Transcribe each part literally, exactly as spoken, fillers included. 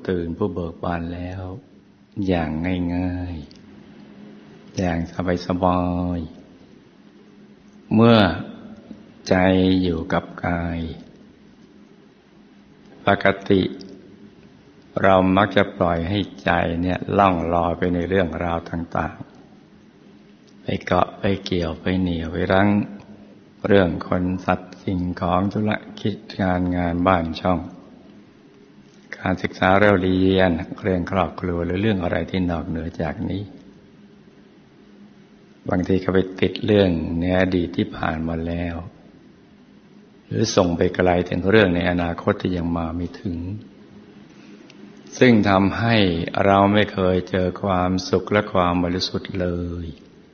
ตื่นผู้เบิกบานแล้วอย่างง่ายๆอย่างสบายๆเมื่อใจอยู่กับกายปกติเรามักจะปล่อยให้ใจเนี่ยล่องลอยไปในเรื่องราวต่างๆไปเกาะไปเกี่ยวไปเหนี่ยวไปรั้งเรื่องคนสัตว์สิ่งของธุรกิจการงานบ้านช่องการศึกษาเราเรียนเรื่องครอบครัวหรือเรื่องอะไรที่นอกเหนือจากนี้บางทีก็ไปติดเรื่องในอดีตที่ผ่านมาแล้วหรือส่งไปไกลถึงเรื่องในอนาคตที่ยังมาไม่ถึงซึ่งทำให้เราไม่เคยเจอความสุขและความบริสุทธิ์เลย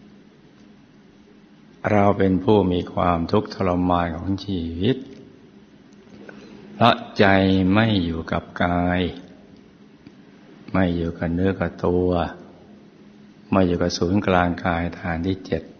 เราเป็นผู้มีความทุกข์ทรมานของชีวิตเพราะใจไม่อยู่กับกายไม่อยู่กับเนื้อกับตัวไม่อยู่กับศูนย์กลางกายฐานที่เจ็ด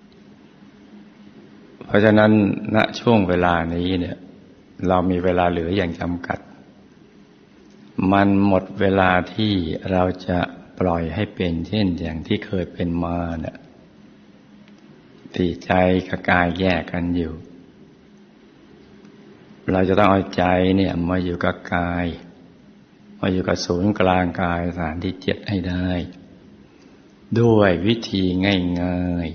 เพราะฉะนั้นณช่วงเวลานี้เนี่ยเรามีเวลาเหลืออย่างจำกัดมันหมดเวลาที่เราจะปล่อยให้เป็นเช่นอย่างที่เคยเป็นมาเนี่ยที่ใจกับกายแยกกันอยู่เราจะต้องเอาใจเนี่ยมาอยู่กับกายมาอยู่กับศูนย์กลางกายฐานที่เจ็ดให้ได้ด้วยวิธีง่าย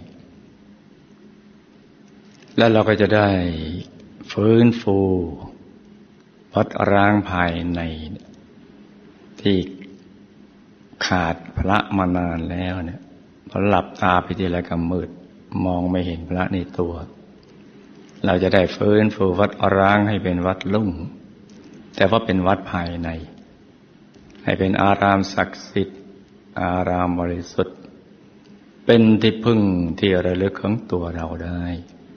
ๆแล้วเราก็จะได้ฟื้นฟูลดร้างภายในที่ขาดพระมานานแล้วเนี่ยพอหลับตาไปทีไรก็มืดมองไม่เห็นพระในตัวเราจะได้ฟื้นฟูวัดร้างให้เป็นวัดลุ่งแต่ว่าเป็นวัดภายในให้เป็นอารามศักดิ์สิทธิ์อารามบริสุทธิ์เป็นที่พึ่งที่ระลึกของตัวเราได้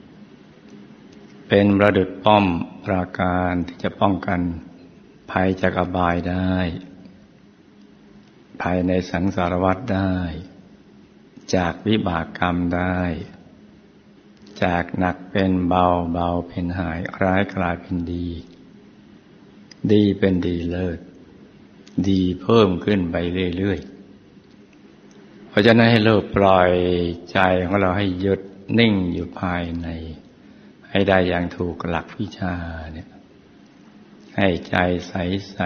เป็นประดุจป้อมปราการที่จะป้องกันภัยจากอบายได้ภายในสังสารวัฏได้จากวิบากกรรมได้จากหนักเป็นเบาเบาเป็นหายร้ายกลายเป็นดีดีเป็นดีเลิศดีเพิ่มขึ้นไปเรื่อยๆเพราะฉะนั้นให้เราปล่อยใจของเราให้หยุดนิ่งอยู่ภายในให้ได้อย่างถูกหลักวิชาเนี่ยให้ใจใส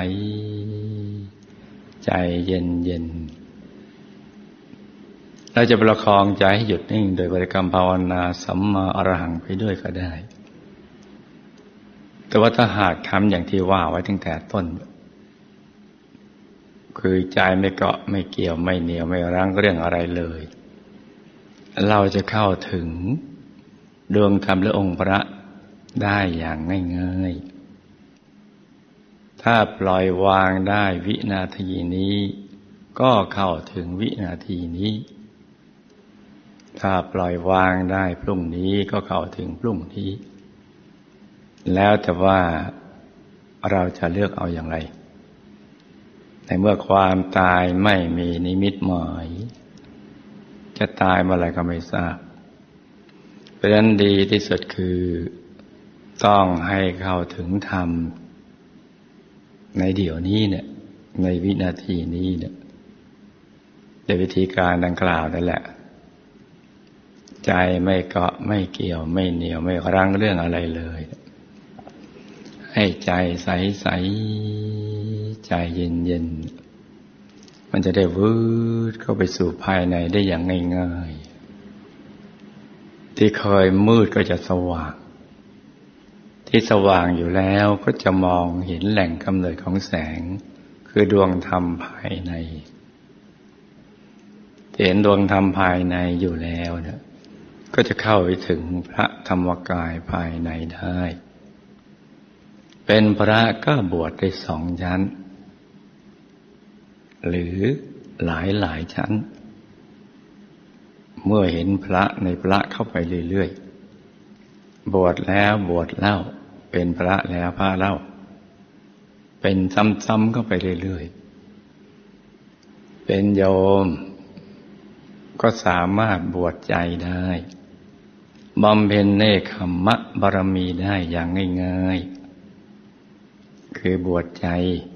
ๆใจเย็นๆเราจะประคองใจให้หยุดนิ่งโดยบริกรรมภาวนาสัมมาอรหังไปด้วยก็ได้แต่ว่าถ้าหากทำอย่างที่ว่าไว้ตั้งแต่ต้นคือใจไม่เกาะไม่เกี่ยวไม่เหนี่ยวไม่รั้งเรื่องอะไรเลยเราจะเข้าถึงดวงธรรมและองค์พระได้อย่างง่ายๆถ้าปล่อยวางได้วินาทีนี้ก็เข้าถึงวินาทีนี้ถ้าปล่อยวางได้พรุ่งนี้ก็เข้าถึงพรุ่งนี้แล้วแต่ว่าเราจะเลือกเอาอย่างไรในเมื่อความตายไม่มีนิมิตหมายจะตายเมื่อไหร่ก็ไม่ทราบเพราะฉะนั้นดีที่สุดคือต้องให้เข้าถึงธรรมในเดี๋ยวนี้เนี่ยในวินาทีนี้เนี่ยในวิธีการดังกล่าวนั่นแหละใจไม่เกาะไม่เกี่ยวไม่เหนี่ยวไม่รั้งเรื่องอะไรเลยให้ใจใสๆใจเย็นๆมันจะได้วืดเข้าไปสู่ภายในได้อย่างง่ายๆที่เคยมืดก็จะสว่างที่สว่างอยู่แล้วก็จะมองเห็นแหล่งกำเนิดของแสงคือดวงธรรมภายในเห็นดวงธรรมภายในอยู่แล้วเนี่ยก็จะเข้าไปถึงพระธรรมกายภายในได้เป็นพระก็บวชได้สองชั้นหรือหลายหลายชั้นเมื่อเห็นพระในพระเข้าไปเรื่อยๆบวชแล้วบวชเล่าเป็นพระแล้วพระเล่าเป็นซ้ำๆเข้าไปเรื่อยๆเป็นโยมก็สามารถบวชใจได้บำเพ็ญเนกขัมมะบารมีได้อย่างง่ายๆคือบวชใจ